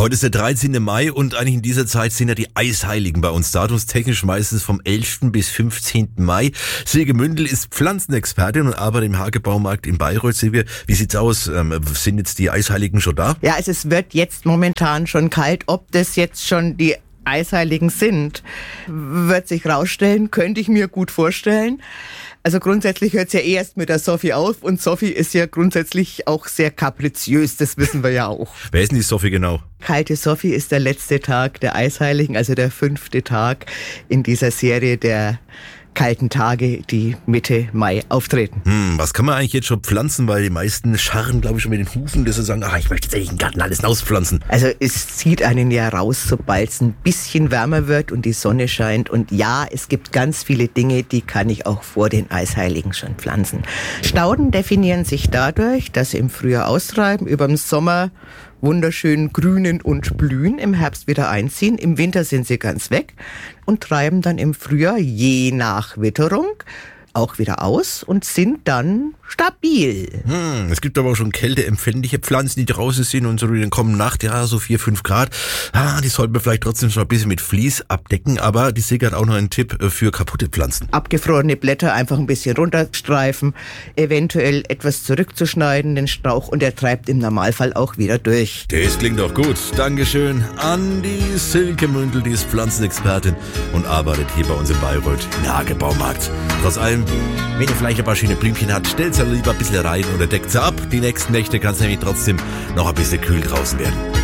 Heute ist der 13. Mai und eigentlich in dieser Zeit sind ja die Eisheiligen bei uns. Datumstechnisch meistens vom 11. bis 15. Mai. Silke Mündel ist Pflanzenexpertin und arbeitet im Hagebaumarkt in Bayreuth. Silke, wie sieht's aus? Sind jetzt die Eisheiligen schon da? Ja, es wird jetzt momentan schon kalt. Ob das jetzt schon die Eisheiligen sind, wird sich rausstellen, könnte ich mir gut vorstellen. Also grundsätzlich hört es ja erst mit der Sophie auf und Sophie ist ja grundsätzlich auch sehr kapriziös, das wissen wir ja auch. Wer ist denn die Sophie genau? Kalte Sophie ist der letzte Tag der Eisheiligen, also der 5. Tag in dieser Serie der kalten Tage, die Mitte Mai auftreten. Was kann man eigentlich jetzt schon pflanzen? Weil die meisten scharren, glaube ich, schon mit den Hufen, dass sie sagen, ich möchte jetzt eigentlich im Garten alles auspflanzen. Also es zieht einen ja raus, sobald es ein bisschen wärmer wird und die Sonne scheint. Und ja, es gibt ganz viele Dinge, die kann ich auch vor den Eisheiligen schon pflanzen. Stauden definieren sich dadurch, dass sie im Frühjahr austreiben, über den Sommer wunderschön grünen und blühen, im Herbst wieder einziehen, im Winter sind sie ganz weg und treiben dann im Frühjahr je nach Witterung auch wieder aus und sind dann stabil. Es gibt aber auch schon kälteempfindliche Pflanzen, die draußen sind und so, dann kommen Nacht, so 4-5 Grad. Die sollten wir vielleicht trotzdem schon ein bisschen mit Vlies abdecken, aber die Silke hat auch noch einen Tipp für kaputte Pflanzen. Abgefrorene Blätter einfach ein bisschen runterstreifen, eventuell etwas zurückzuschneiden, den Strauch, und er treibt im Normalfall auch wieder durch. Das klingt doch gut. Dankeschön an die Silke Mündel, die ist Pflanzenexpertin und arbeitet hier bei uns in Bayreuth im Hagebaumarkt. Trotz allem, wenn ihr vielleicht ein paar schöne Blümchen habt, stellt sie lieber ein bisschen rein oder deckt sie ab. Die nächsten Nächte kann es nämlich trotzdem noch ein bisschen kühl draußen werden.